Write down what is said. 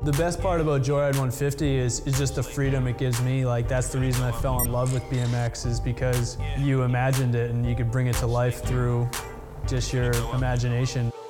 The best part about Joyride 150 is just the freedom it gives me. Like, that's the reason I fell in love with BMX, is because you imagined it and you could bring it to life through just your imagination.